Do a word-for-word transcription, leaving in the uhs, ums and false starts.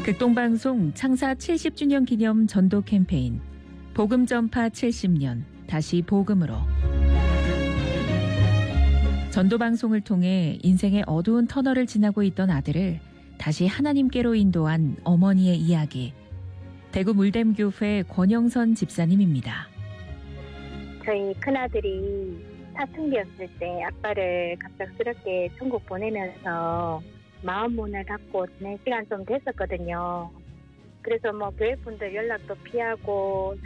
극동방송 창사 칠십 주년 기념 전도 캠페인 복음 전파 칠십 년 다시 복음으로. 전도 방송을 통해 인생의 어두운 터널을 지나고 있던 아들을 다시 하나님께로 인도한 어머니의 이야기. 대구 물댐교회 권영선 집사님입니다. 저희 큰아들이 사춘기였을 때 아빠를 갑작스럽게 천국 보내면서 마음 문을 닫고 지낸 시간 좀 됐었거든요. 그래서 뭐 교회 분들 연락도 피하고